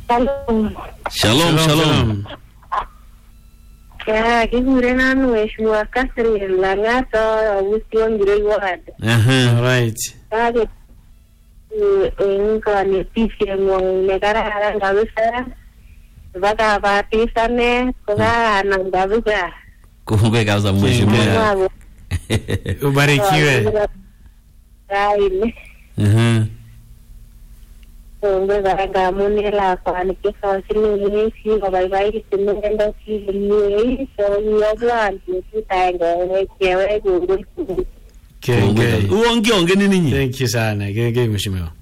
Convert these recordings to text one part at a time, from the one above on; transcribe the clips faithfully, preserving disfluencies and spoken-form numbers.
Shalom. Shalom, shalom. Ya, kikurenan Mheshimiwa Catherine Lang'ata Augustian Greward. Aha, right. Kage inkonetisieng'wong nekararan kabisa. Baka batisane kokaanam kabisa. Kongoi kabisa mheshimiwa. Ubarikiwe. Raini. Mhm. Kongoi kara ngamun lakwani kesosini si kobaibai tinendo si liye so yobwan kitangenge kewe kongoi. Kongoi. Uonge onge nini? Thank you sana. Kongoi mheshimiwa.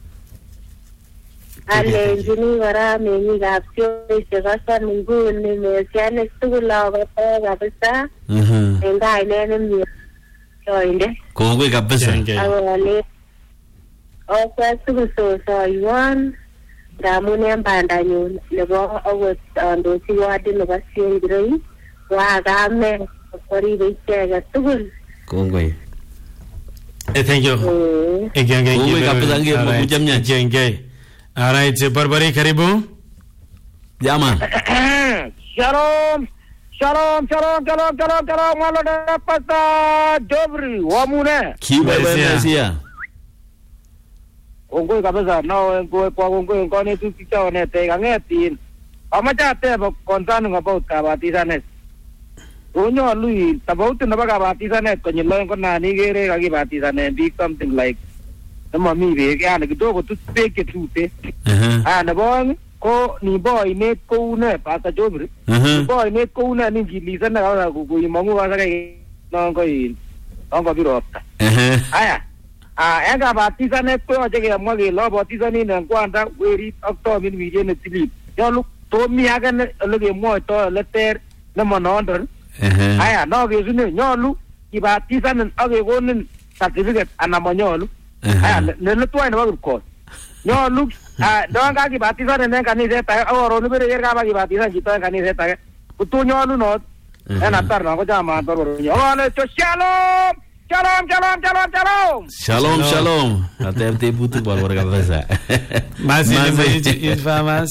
Alenjini kora meng'ikab chekoson nguni mesianik tugul akoto kabisa en kainet nemie choinde. Kongoi kabisa. Akole okwa tugul sosoiwon ngamun en bandanyun nebo okot andochi wardit nebo Siengiroi wakame koribe icheket tugul. Kongoi. Eh, thank you. Kongoi. Kongoi kabisa ngemo kujamnya. Kongoi. All right, Barbari, karibu. Jaman. Shalom. Shalom, shalom, shalom, shalom, shalom. Wala na pasta Dobri, wamune. Kiba Mesia. Kongoi kabisa no ngoi kwa kongoi ngone tu kichao ne te gangetin. Amacha te concern about kabatisanet. Onyo lui about na kabatisanet konyil loen ko nani gere kakibatisanen big something like mami bek yani kidogo tu bek ketute. Ah na bon ko ni boy net ko une pata Jobri. Boy net ko une ni gilisa na ka ku ku mangu ka kai no ko in. Ongo birota. Aya. Ah enga batisanet ko aje ke mo ke lo batisani na kwanda weri okto min video ne tili. Yo lu to mi aga ne le ke mo to letter na monondor. Aya no ke sunu nyolu ibatisanen age gonin certificate anamonyolu. Aya ne tuwa ne bagko. Nyolu ah don ka ibatisanen ne kanise ta oro ne bere yerga ba ibatisan jito kanise ta. Kutu nyolu no. Ena tar no ko jama tor. Nyolu to shalom. Shalom, shalom, shalom, shalom. Shalom, shalom. Até te butu Barbara kabisa. Mas ini infamas.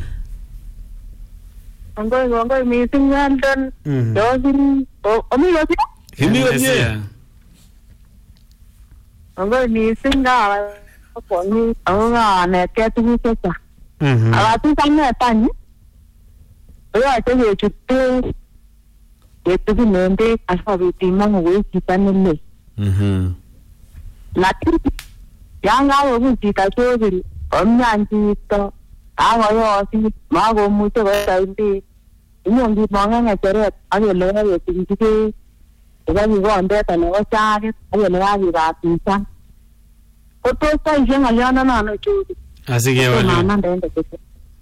Kongoi kongoi mising London. Dosin omi yosi. Kimi yosi. Kongoi mising ga poni anga ne ketu sesa. Mhm. Awatu sanne tani. Oya tege chutte. Ketu nende asabiti mangu kitanele. Mhm. Lati yanga wo kita chobiri omyanji to awo yosi mago mucho baindi inyongi manga ngacheret agele ngale tinjike egani wonde tane ochage agele ngali batisa koto sai jenga yana nano chuti asige wali mama ndende kete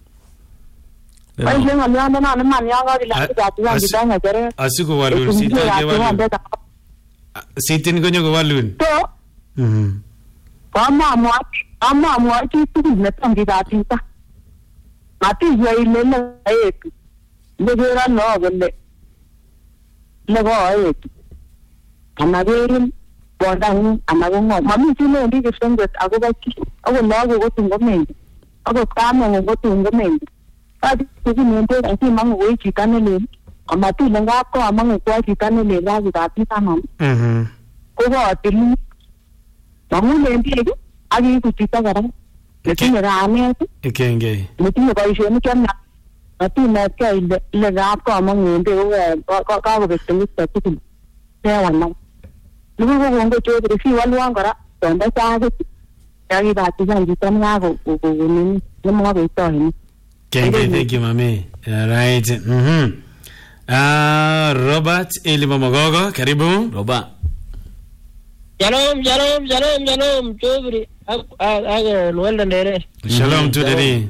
ai jenga yana nano man yanga bila batisa ngidanga jere asigo walu sitage walu sitin gonyo go walun to mhm Ama mo ama mo kitu netangi batisa mati yoile le etu legera no gele lego etu amagerin bodan amagongo mami tine ndi kesenget agobaki ago lago go tungo mendi ago kama go tungo mendi adi tininende ati mangu we chikanele amati lenga ko amangu kwa chikanele la batisa mam mhm ko go atili mamu lendi agi kuchita gara lekin rame ekenge lekin baisho ni kena ati na kai le ga ko amangu ende ko ko ka go betu tetu te wana lugu go ngo cho de si walu angara tonda cha ge agi bati sanji tan ga go go go ni ni mo go to ni kenge thank you mami right mhm ah Robert Elimomogogo karibu Roba. Shalom, shalom, shalom, shalom, Jobri. Aga Welden dere. Shalom to the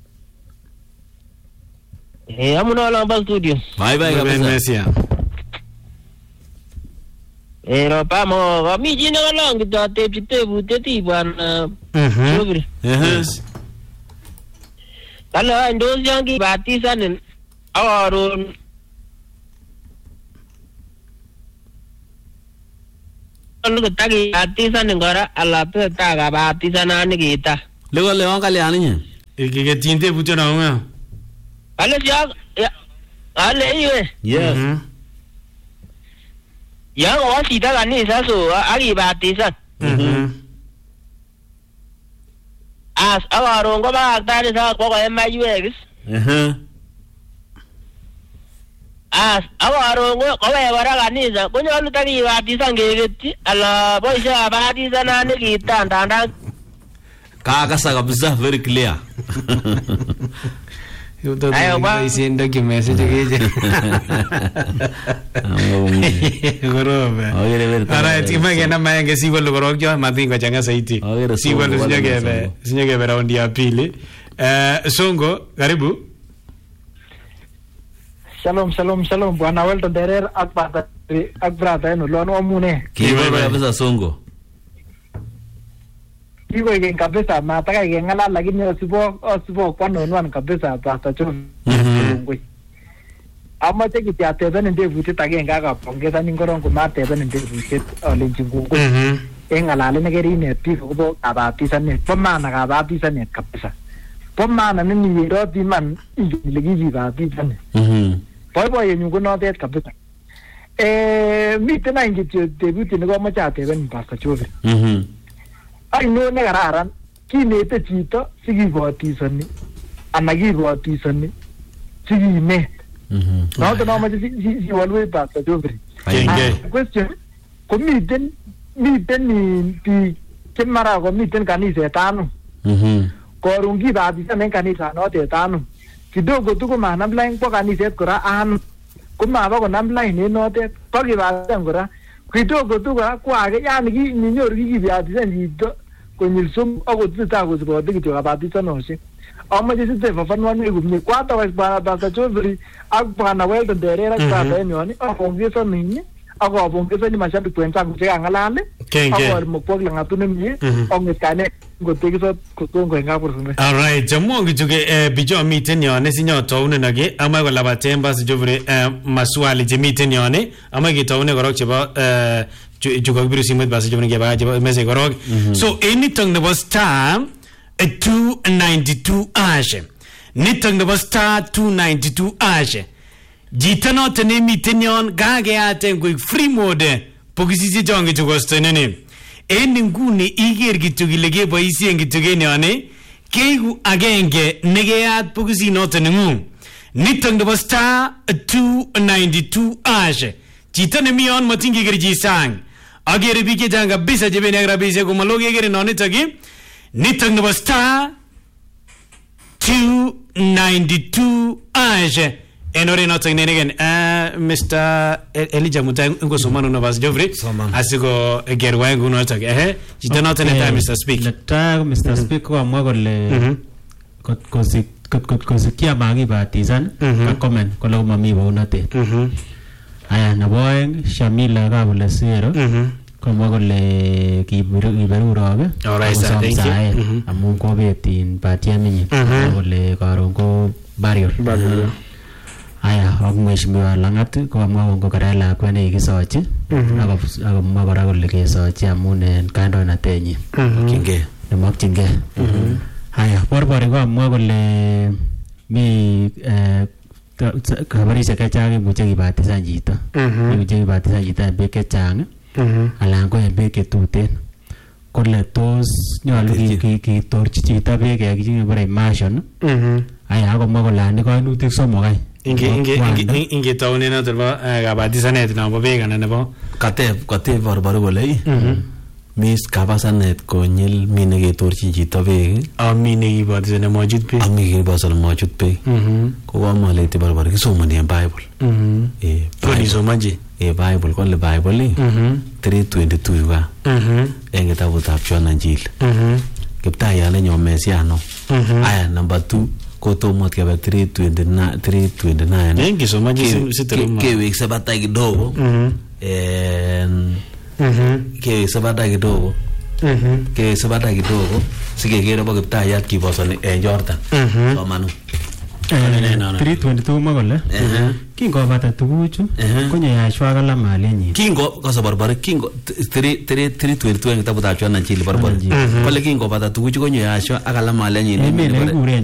Eh, amuna lang ba studio. Bye bye kabisa. Eh, ro pa mo, kami jina lang kita te te bu te ti ban Jobri. Yes. Kalau ando yang ki batisan awarun lu tagi batisan ngara ala pe taga batisan ani kita. Lego lewan kali aninya. Ikiketyin tebutyo na ng'o? Ale siya, ale iwe. Yes. Yang kawo chito kanisa so akibatisan. As akaron ko bakaktarin sa kokoe maywek is. As akaron ko kowe kora kanisa konyolu takibatisan keketyi ala boishe abatisanan nekitandandan. Kakasa kabisa, very clear. Ayo ba isin documents chekeje. Gorobe. Alright, kimage na maenge si walo gorok jo matingo changa saiti. Si walo sinyagebe, sinyagebe round ya pili. Eh Songo, karibu. Shalom, shalom, shalom. Bwana Welton Derer ak brother ak brother eno lono amune. Kiwe kabisa Songo. Iko igen kabisa nataka igengala lakini osipo osipo kwanonwan kabisa Pastor John. Mhm. Amache kityateben ndebutit agenge akapongeza ningoron komateben ndebutit olenji ngugu. Mhm. Engalale nekerinet biik akobo kabatisanet. Po maana kabatisanet kabisa. Po maana neniyeroti man ile kikibatisanet. Mhm. Boiboiyenyu ko notet kabisa. Eh miten any kityo debutit nekomoche ateben Pastor John. Mhm. Aino ne kararan kinete chito sikibotisoni ana kibotisoni sikinet. Mhm. Noto nomoche si walwe Pastor Jovri. Question komiten miten ni biik chemara komiten kaniset ano. Mhm. Korun kibatisan en kanisa notet ano. Kidogo tu komanam line po kaniset kora ano. Komaba konam line en notet po kibatisan kora. Kidogo tu kora kwake yani kinyoru kikibatisan chito konyil som akotita kosibote kityo kabatisanosiek. Amache site fafanwanwe kumye kwata wais bwana Pastor Jovri ak bwana Welton Derer ak brother enyoni akongezoni akobongezoni mashabiki wenzangu chekangalale akormokwo lang'atu nemie ongetkane ngotekisot kotongo eng kapursume. Alright, jamu kichuke bicho miten yone sinyotoune nage amae kolabaten Pastor Jovri maswali chemiten yone amae ketoune korok chebo chukakibiru simet Pastor Jovri ngeba chebo message korok. So anything nebo star two ninety-two ashe nitong nebo star two ninety-two ashe jita noto nemiten yon kakeyaten koik free mode pokisishe chonge chukostenene en nguni iker kityo kile keboisien kityo ken yone keiku agenge nekeyat pokisi noto nengung nitong nebo star two ninety-two ashe jita nemi yon matingi kerji sang agere biik chechang kabisa chebeni ak rabisiek komalo kekere nonitok ki nitong nebo star two ninety-two ashe en ore notok nenegen Mister Elijah Mutai ngosomano no Pastor Jovri asiko gerwa nguno notok ehe jita notok netai Mister Speak netai Mister Speak ko amwa kole kot kosik kot kot kosikia makibatisan ka comment kole mami baunatet aya nebo aeng Shamila Kabulesero komwa kole kiberu robe amun kobetin batiamenyin kole karon ko barrier aya ak mheshimiwa Langat komwa ko kara lakwet nekisochi akomwa kora kole kesochi amun en kandoinatenyin kinge nemokyingei aya borbori komwa kole mi kabarisiek chechang imuche kibatisan chito imuche kibatisan chito en beek chechang alan ko en beek chetuten kole tos nyolu kitorchi chito beek kibore immersion aya akomwa kole ani kainutik somok any ingetoune noto nebo kabatisanet nebo beek anan nebo kateb kateb barbaru kole mis kabasanet konyil mi neketorchin chito beek ak mi nekibotisani mochut beek ak mi nekibotisani mochut beek ko kamwaleti barbaru kisomoni en Bible eh konisomanji eh Bible kole Bible three twenty-two ka en kitabutab John Injili Kiptayat lenyo mesiano aya number two kotomot kebe three twenty-nine en kisomanji sitaruma kewekse batai kidogo en kewekse batai kidogo kewekse batai kidogo sikekere bo Kiptayat kibosoni en Jordan somanu three twenty-two makole kingobata tuguchu konyo yashwa kala malenyin kingo kosabarbar kingo three twenty-two en kitabutab John Injili barbar kole kingobata tuguchu konyo yashwa akala malenyin